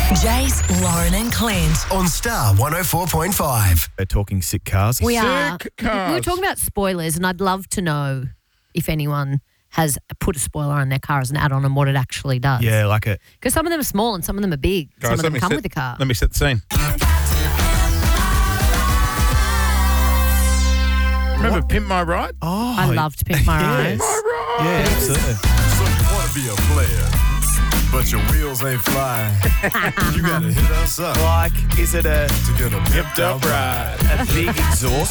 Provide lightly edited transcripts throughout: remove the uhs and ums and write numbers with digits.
Jace, Lauren and Clint on Star 104.5. We're talking sick cars. We are. Sick cars. We were talking about spoilers, and I'd love to know if anyone has put a spoiler on their car as an add-on and what it actually does. Yeah, like it. Because some of them are small and some of them are big. Guys, some of them let me come set- with the car. Let me set the scene. Remember Pimp My Ride? Oh, I loved Pimp My Ride. My Ride. Yeah, absolutely. So you want to be a player, but your wheels ain't flying. You got to hit us up Like, is it a to get a pimped up ride. a big exhaust?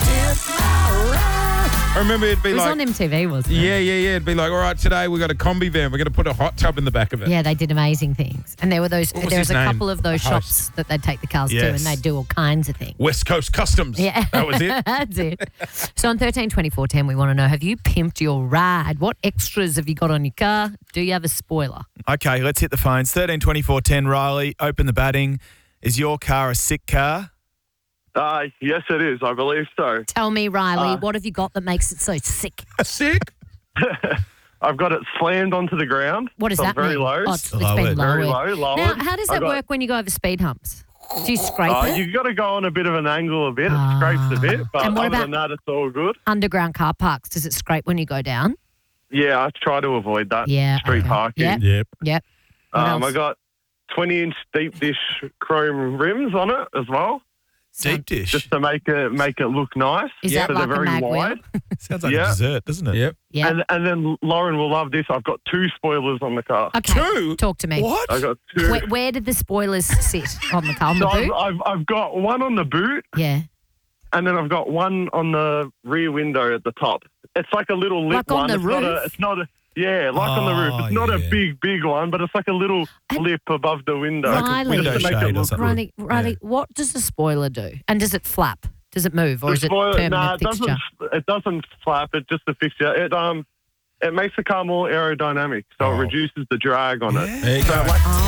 I remember it'd be It was like, on MTV, wasn't it? yeah. It'd be like, all right, today we got a combi van. We're going to put a hot tub in the back of it. Yeah, they did amazing things. And there were those. What was There was his a name? couple of those The host. shops that they'd take the cars to, Yes. and they'd do all kinds of things. West Coast Customs. Yeah, That was it. That's it. So on 13-24-10, we want to know: have you pimped your ride? What extras have you got on your car? Do you have a spoiler? Okay, let's hit the phones. 13 24 10. Riley, open the batting. Is your car a sick car? Yes, it is. I believe so. Tell me, Riley, what have you got that makes it so sick? Sick? I've got it slammed onto the ground. What does so that very mean? low. Oh, it's Lowered. been Very lowered. low, Now, lowered. how does I that got- work when you go over speed humps? Do you scrape it? You've got to go on a bit of an angle a bit. It scrapes a bit, but And what other about- than that, it's all good. Underground car parks, does it scrape when you go down? Yeah, I try to avoid that. Yeah. Street okay. parking. Yep. Yep. Yep. What else? I got 20-inch deep dish chrome rims on it as well, Deep dish. just to make it look nice. Is so that like they're a very mag wheel? wide. Sounds like Yeah. a dessert, doesn't it? Yep. Yeah. And then Lauren will love this. I've got 2 spoilers on the car. Okay. Two? Talk to me. What? I got 2. Where did the spoilers sit on the car? On the So boot? I've got one on the boot, Yeah. and then I've got one on the rear window at the top. It's like a little lip Like on one. the It's roof? It's not a yeah, like on the roof. Oh, It's not yeah. a big one, but it's like a little lip above the window. Riley. Just to make Window it shade or look something. Riley, what does the spoiler do? And does it flap? Does it move, or The is it spoiler- permanent nah, fixture? it doesn't flap. It's just a fixture. It makes the car more aerodynamic, so it reduces the drag on it. There you go.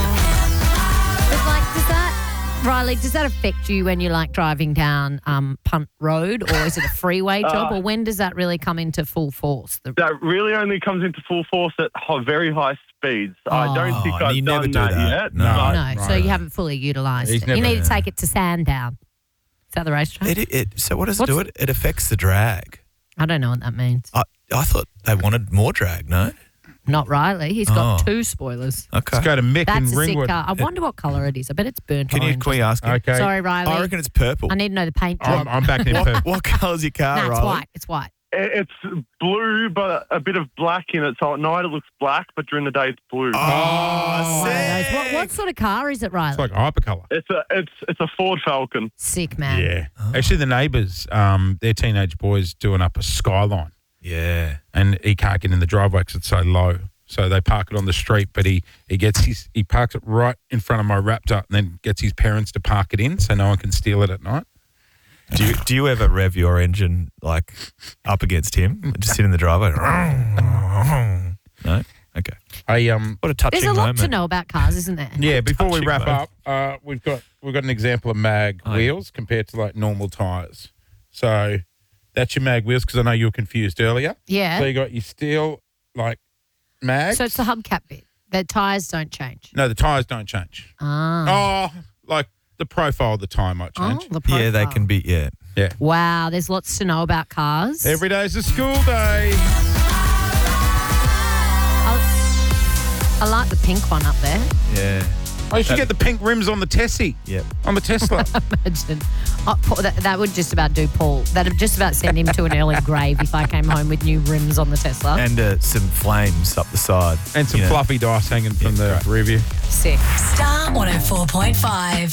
But like, Riley, does that affect you when you're like driving down Punt Road, or is it a freeway job, or when does that really come into full force? That really only comes into full force at very high speeds. I don't think Oh, I've you done never do that that. yet. No. but- No, so you haven't fully utilised He's it. You never- need to take it to Sandown. Is that the racetrack? So what does it What's- do? It affects the drag. I don't know what that means. I thought they wanted more drag, no? Not Riley. He's got Oh. 2 spoilers. Okay. Let's go to Mick That's in a sick Ringwood. car. I wonder what colour it is. I bet it's burnt Can orange. we ask him? Okay. Sorry, Riley. I reckon it's purple. I need to know the paint job. I'm back in purple. What colour's your car, No, it's Riley? white. It's white. It's blue, but a bit of black in it. So at night it looks black, but during the day it's blue. Oh, One of those. sick. What sort of car is it, Riley? It's like hypercolour. It's a Ford Falcon. Sick, man. Yeah. Actually, the neighbours, their teenage boy's doing up a Skyline, Yeah. and he can't get in the driveway because it's so low. So they park it on the street, but he parks it right in front of my Raptor, and then gets his parents to park it in so no one can steal it at night. Do you ever rev your engine like up against him? Just sit in the driveway. No? Okay. What a touching There's a lot moment. to know about cars, isn't there? Yeah, before we touching wrap moment. up, we've got an example of mag wheels compared to like normal tyres. So that's your mag wheels, because I know you were confused earlier. Yeah. So you got your steel like mag. So it's the hubcap bit. The tyres don't change. No, the tyres don't change. Ah. Oh, like the profile of the tyre might change. The Yeah, they profile. can be, yeah. Wow, there's lots to know about cars. Every day's a school day. I like the pink one up there. Yeah. Oh, you should get the pink rims on the Tessie. Yep. On the Tesla. Imagine. That would just about do Paul. That would just about send him to an early grave if I came home with new rims on the Tesla. And some flames up the side. And some You know. fluffy dice hanging from the rear view. Sick. Star 104.5.